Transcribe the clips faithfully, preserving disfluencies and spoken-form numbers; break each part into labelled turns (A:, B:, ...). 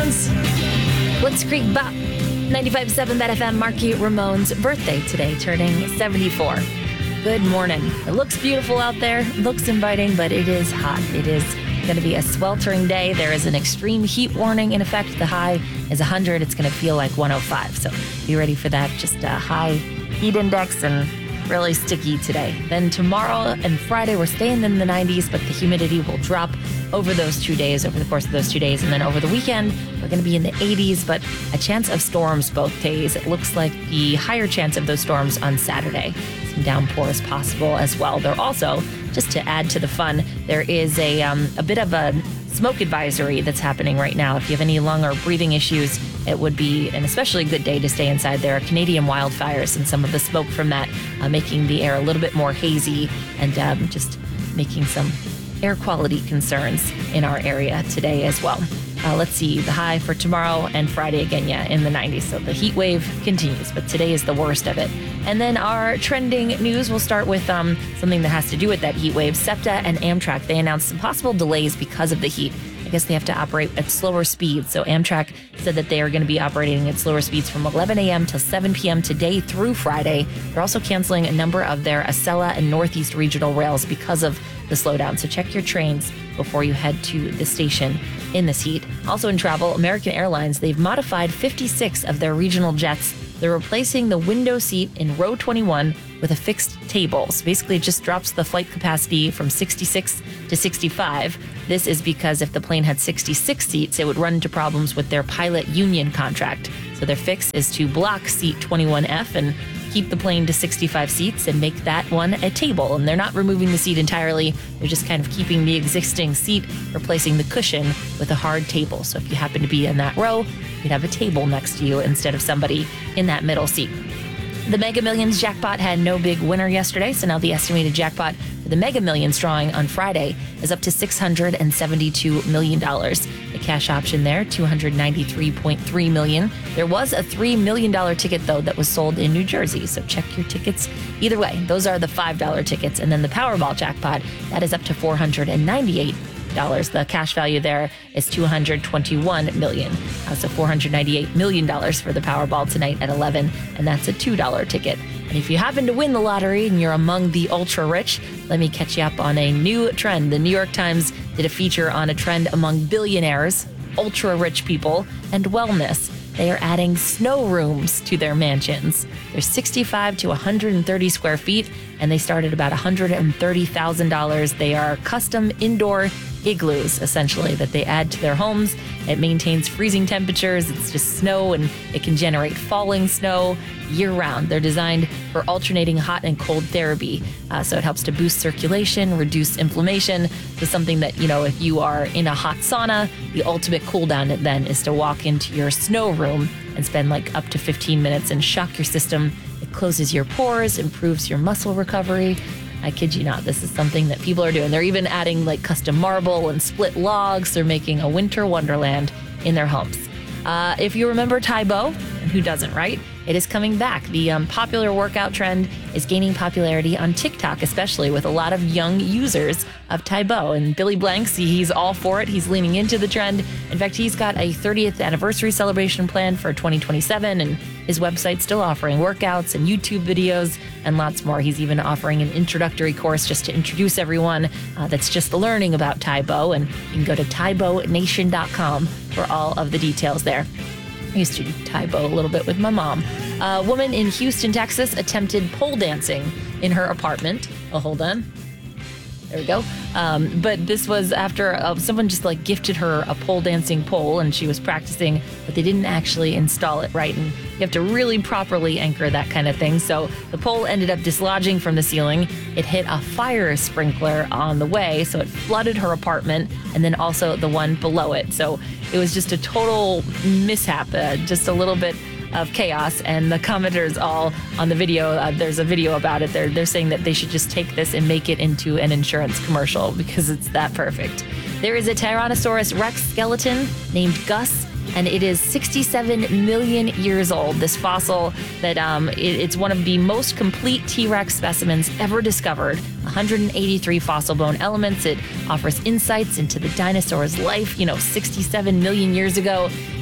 A: Ramones. Blitzkrieg Bop. ninety-five point seven Bet F M. Marky Ramone's birthday today, turning seventy-four. Good morning. It looks beautiful out there. It looks inviting, but it is hot. It is going to be a sweltering day. There is an extreme heat warning in effect. The high is one hundred. It's going to feel like one oh five. So be ready for that. Just a high heat index and really sticky today. Then tomorrow and Friday, we're staying in the nineties, but the humidity will drop over those two days, over the course of those two days. And then over the weekend, we're going to be in the eighties, but a chance of storms both days. It looks like the higher chance of those storms on Saturday. Some downpours possible as well. There also, just to add to the fun, there is a um, a bit of a smoke advisory that's happening right now. If you have any lung or breathing issues, it would be an especially good day to stay inside. There are Canadian wildfires and some of the smoke from that uh, making the air a little bit more hazy and um, just making some air quality concerns in our area today as well. Uh, let's see, the high for tomorrow and Friday again, yeah, in the nineties. So the heat wave continues, but today is the worst of it. And then our trending news, we'll start with um, something that has to do with that heat wave. SEPTA and Amtrak, they announced some possible delays because of the heat. I guess they have to operate at slower speeds. So Amtrak said that they are going to be operating at slower speeds from eleven a.m. till seven p.m. today through Friday. They're also canceling a number of their Acela and Northeast regional rails because of the slowdown. So check your trains before you head to the station in this heat. Also in travel, American Airlines, they've modified fifty-six of their regional jets. They're replacing the window seat in row twenty-one with a fixed table. So basically it just drops the flight capacity from sixty-six to sixty-five. This is because if the plane had sixty-six seats, it would run into problems with their pilot union contract. So their fix is to block seat twenty-one F and keep the plane to sixty-five seats and make that one a table. And they're not removing the seat entirely. They're just kind of keeping the existing seat, replacing the cushion with a hard table. So if you happen to be in that row, you'd have a table next to you instead of somebody in that middle seat. The Mega Millions jackpot had no big winner yesterday, so now the estimated jackpot for the Mega Millions drawing on Friday is up to six hundred seventy-two million dollars. The cash option there, two hundred ninety-three point three million dollars. There was a three million dollars ticket, though, that was sold in New Jersey, so check your tickets. Either way, those are the five dollar tickets. And then the Powerball jackpot, that is up to four hundred ninety-eight dollars. The cash value there is two hundred twenty-one million dollars. Uh, so four hundred ninety-eight million dollars for the Powerball tonight at eleven, and that's a two dollar ticket. And if you happen to win the lottery and you're among the ultra rich, let me catch you up on a new trend. The New York Times did a feature on a trend among billionaires, ultra rich people, and wellness. They are adding snow rooms to their mansions. They're sixty-five to one hundred thirty square feet, and they start at about one hundred thirty thousand dollars. They are custom indoor igloos, essentially, that they add to their homes. It maintains freezing temperatures. It's just snow, and it can generate falling snow year-round. They're designed for alternating hot and cold therapy, uh, so it helps to boost circulation, reduce inflammation. So something that, you know, if you are in a hot sauna, the ultimate cool down then is to walk into your snow room and spend like up to fifteen minutes and shock your system. It closes your pores, improves your muscle recovery. I kid you not, this is something that people are doing. They're even adding like custom marble and split logs. They're making a winter wonderland in their homes. Uh, if you remember Tae Bo, and who doesn't, right? It is coming back. The um, popular workout trend is gaining popularity on TikTok, especially with a lot of young users of Tae Bo. And Billy Blanks, he's all for it. He's leaning into the trend. In fact, he's got a thirtieth anniversary celebration planned for twenty twenty-seven, and his website's still offering workouts and YouTube videos and lots more. He's even offering an introductory course just to introduce everyone uh, that's just learning about Tae Bo. And you can go to tae bo nation dot com for all of the details there. I used to do Tae Bo a little bit with my mom. A woman in Houston, Texas attempted pole dancing in her apartment. Oh, hold on. There we go. Um, but this was after uh, someone just like gifted her a pole dancing pole, and she was practicing, but they didn't actually install it right. And you have to really properly anchor that kind of thing. So the pole ended up dislodging from the ceiling. It hit a fire sprinkler on the way, so it flooded her apartment, and then also the one below it. So it was just a total mishap, uh, just a little bit of chaos. And the commenters all on the video, uh, there's a video about it. They're, they're saying that they should just take this and make it into an insurance commercial because it's that perfect. There is a Tyrannosaurus Rex skeleton named Gus, and it is sixty-seven million years old. This fossil that um, it, it's one of the most complete T-Rex specimens ever discovered. one hundred eighty-three fossil bone elements. It offers insights into the dinosaur's life, you know, sixty-seven million years ago.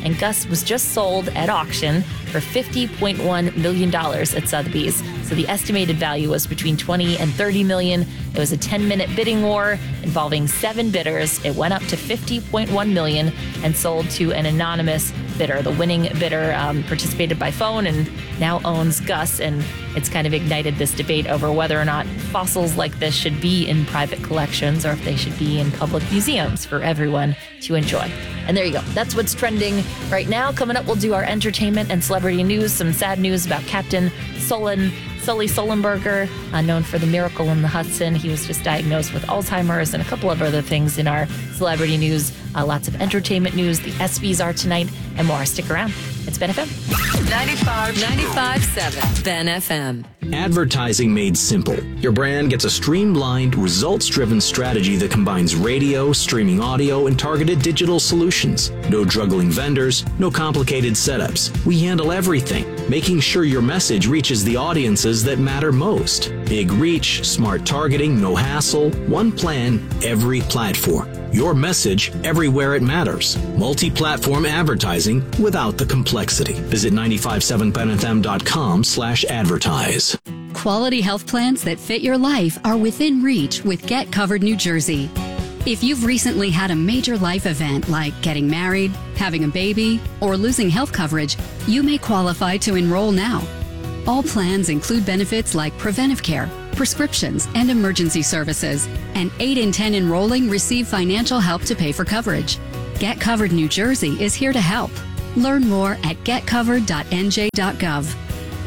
A: and Gus was just sold at auction for fifty point one million dollars at Sotheby's. So the estimated value was between twenty and thirty million. It was a ten-minute bidding war involving seven bidders. It went up to fifty point one million and sold to an anonymous bidder. The winning bidder um, participated by phone and now owns Gus, and it's kind of ignited this debate over whether or not fossils like this should be in private collections or if they should be in public museums for everyone to enjoy. And there you go. That's what's trending right now. Coming up, we'll do our entertainment and celebrity news. Some sad news about Captain Solon, Sully Sullenberger, uh, known for the Miracle on the Hudson. He was just diagnosed with Alzheimer's and a couple of other things in our celebrity news. Uh, lots of entertainment news. The ESPYs are tonight and more. Stick around. It's Ben F M.
B: ninety-five, ninety-five point seven Ben F M.
C: Advertising made simple. Your brand gets a streamlined, results-driven strategy that combines radio, streaming audio, and targeted digital solutions. No juggling vendors, no complicated setups. We handle everything, making sure your message reaches the audiences that matter most. Big reach, smart targeting, no hassle, one plan, every platform. Your message everywhere it matters. Multi-platform advertising without the complexity. Visit nine five seven ben f m dot com slash advertise.
D: Quality health plans that fit your life are within reach with Get Covered New Jersey. If you've recently had a major life event like getting married, having a baby, or losing health coverage, you may qualify to enroll now. All plans include benefits like preventive care, prescriptions, and emergency services, and eight in ten enrolling receive financial help to pay for coverage. Get Covered New Jersey is here to help. Learn more at get covered dot n j dot gov.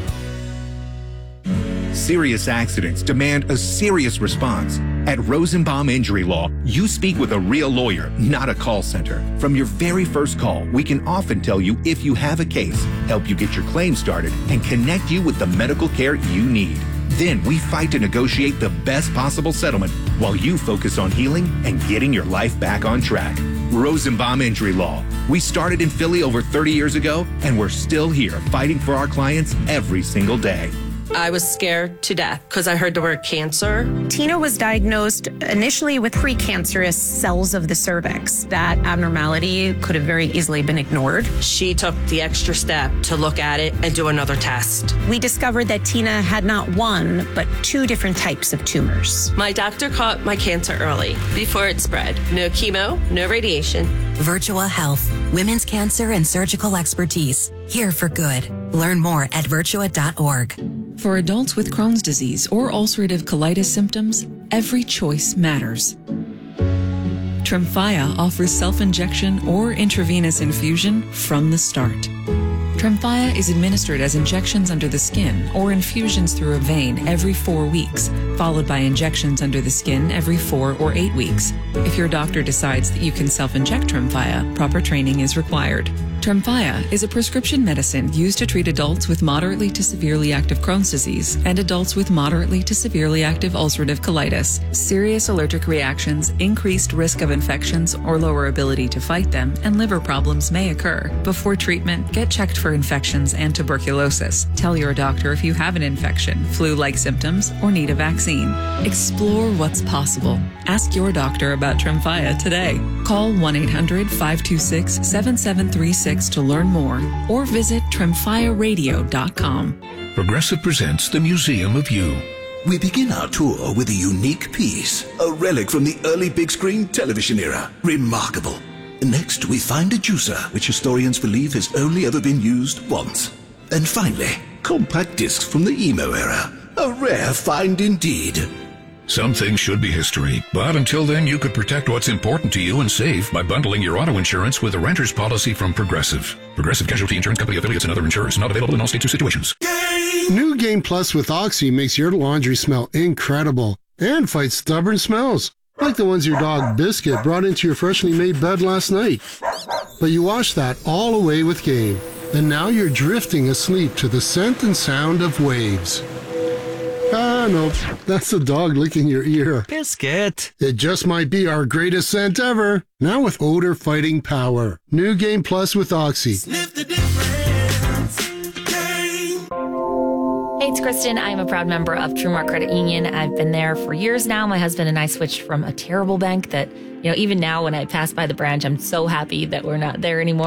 E: Serious accidents demand a serious response. At Rosenbaum Injury Law, you speak with a real lawyer, not a call center. From your very first call, we can often tell you if you have a case, help you get your claim started, and connect you with the medical care you need. Then we fight to negotiate the best possible settlement while you focus on healing and getting your life back on track. Rosenbaum Injury Law. We started in Philly over thirty years ago, and we're still here fighting for our clients every single day.
F: I was scared to death because I heard the word cancer.
G: Tina was diagnosed initially with precancerous cells of the cervix. That abnormality could have very easily been ignored.
F: She took the extra step to look at it and do another test.
G: We discovered that Tina had not one, but two different types of tumors.
F: My doctor caught my cancer early, before it spread. No chemo, no radiation.
H: Virtua Health, women's cancer and surgical expertise. Here for good. Learn more at virtua dot org.
I: For adults with Crohn's disease or ulcerative colitis symptoms, every choice matters. Tremfya offers self-injection or intravenous infusion from the start. Tremfya is administered as injections under the skin or infusions through a vein every four weeks, followed by injections under the skin every four or eight weeks. If your doctor decides that you can self-inject Tremfya, proper training is required. Tremfya is a prescription medicine used to treat adults with moderately to severely active Crohn's disease and adults with moderately to severely active ulcerative colitis. Serious allergic reactions, increased risk of infections or lower ability to fight them, and liver problems may occur. Before treatment, get checked for infections and tuberculosis. Tell your doctor if you have an infection, flu-like symptoms, or need a vaccine. Explore what's possible. Ask your doctor about Tremfya today. Call one eight hundred five two six seven seven three six to learn more or visit tremfya radio dot com.
J: Progressive presents the Museum of You.
K: We begin our tour with a unique piece, a relic from the early big screen television era. Remarkable. Next, we find a juicer, which historians believe has only ever been used once. And finally, compact discs from the emo era. A rare find indeed.
J: Some things should be history, but until then you could protect what's important to you and save by bundling your auto insurance with a renter's policy from Progressive. Progressive Casualty Insurance Company affiliates and other insurers, not available in all states or situations.
L: New Game Plus with Oxy makes your laundry smell incredible and fights stubborn smells, like the ones your dog Biscuit brought into your freshly made bed last night. But you wash that all away with Game, and now you're drifting asleep to the scent and sound of waves. Ah, no, that's the dog licking your ear.
M: Biscuit.
L: It just might be our greatest scent ever. Now with odor-fighting power. New Game Plus with Oxy.
A: Sniff the difference. Game. Hey, it's Kristen. I'm a proud member of TrueMark Credit Union. I've been there for years now. My husband and I switched from a terrible bank that, you know, even now when I pass by the branch, I'm so happy that we're not there anymore.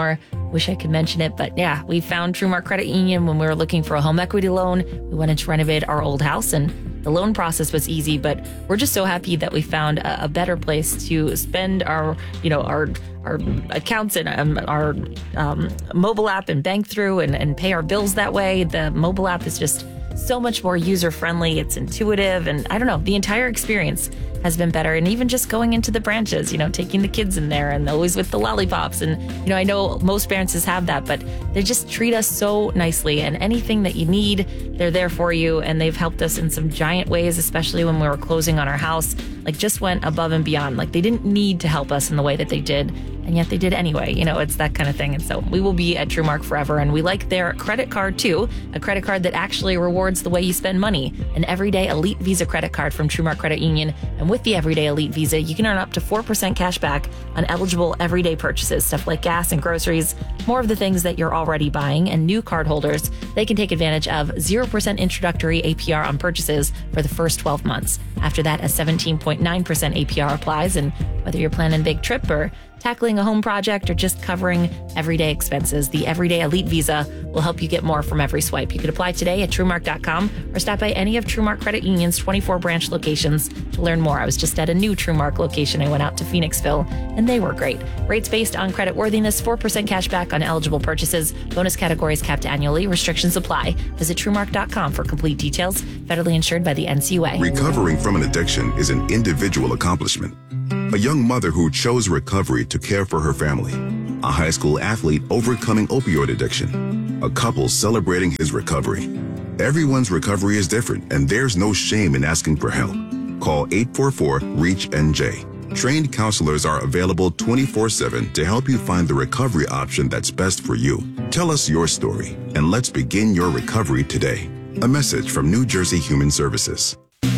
A: Wish I could mention it, but yeah, we found TrueMark Credit Union when we were looking for a home equity loan. We wanted to renovate our old house, and the loan process was easy, but we're just so happy that we found a, a better place to spend our, you know, our our accounts and um, our um, mobile app and bank through and, and pay our bills that way. The mobile app is just so much more user-friendly. It's intuitive, and I don't know, the entire experience has been better. And even just going into the branches, you know, taking the kids in there and always with the lollipops. And, you know, I know most parents have that, but they just treat us so nicely. And anything that you need, they're there for you. And they've helped us in some giant ways, especially when we were closing on our house, like just went above and beyond. Like they didn't need to help us in the way that they did, and yet they did anyway. You know, it's that kind of thing. And so we will be at TrueMark forever. And we like their credit card too, a credit card that actually rewards the way you spend money. An everyday elite Visa credit card from TrueMark Credit Union. And with the everyday elite Visa, you can earn up to four percent cash back on eligible everyday purchases, stuff like gas and groceries, more of the things that you're already buying. And new card holders, they can take advantage of zero percent introductory A P R on purchases for the first twelve months. After that, a seventeen point nine percent A P R applies. And whether you're planning a big trip or tackling a home project or just covering everyday expenses, the Everyday Elite Visa will help you get more from every swipe. You could apply today at TrueMark dot com or stop by any of TrueMark Credit Union's twenty-four branch locations to learn more. I was just at a new TrueMark location. I went out to Phoenixville, and they were great. Rates based on credit worthiness, four percent cash back on eligible purchases. Bonus categories capped annually. Restrictions apply. Visit TrueMark dot com for complete details. Federally insured by the N C U A.
M: Recovering from an addiction is an individual accomplishment. A young mother who chose recovery to care for her family. A high school athlete overcoming opioid addiction. A couple celebrating his recovery. Everyone's recovery is different, and there's no shame in asking for help. Call eight four four, REACH N J. Trained counselors are available twenty-four seven to help you find the recovery option that's best for you. Tell us your story, and let's begin your recovery today. A message from New Jersey Human Services.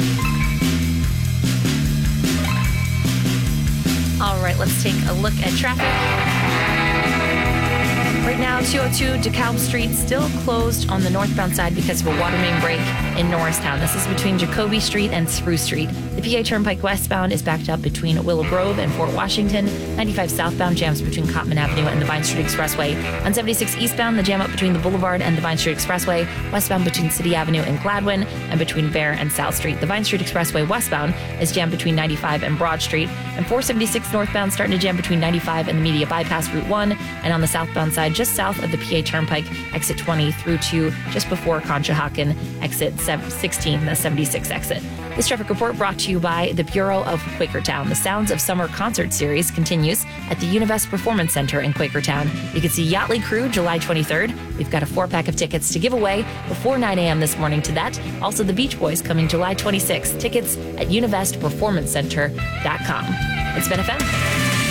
A: All right, let's take a look at traffic. Right now, two oh two DeKalb Street still closed on the northbound side because of a water main break in Norristown. This is between Jacoby Street and Spruce Street. The P A Turnpike westbound is backed up between Willow Grove and Fort Washington. ninety-five southbound jams between Cottman Avenue and the Vine Street Expressway. On seventy-six eastbound, the jam up between the Boulevard and the Vine Street Expressway. Westbound between City Avenue and Gladwin, and between Bear and South Street. The Vine Street Expressway westbound is jammed between ninety-five and Broad Street. And four seventy-six northbound starting to jam between ninety-five and the Media Bypass Route one. And on the southbound side, just south of the P A Turnpike, exit twenty through to just before Conshohocken, exit sixteen, the seventy-six exit. This traffic report brought to you by the Bureau of Quakertown. The Sounds of Summer concert series continues at the Univest Performance Center in Quakertown. You can see Yachtly Crew July twenty-third. We've got a four-pack of tickets to give away before nine a.m. this morning to that. Also, the Beach Boys coming July twenty-sixth. Tickets at univest performance center dot com. It's Ben F M.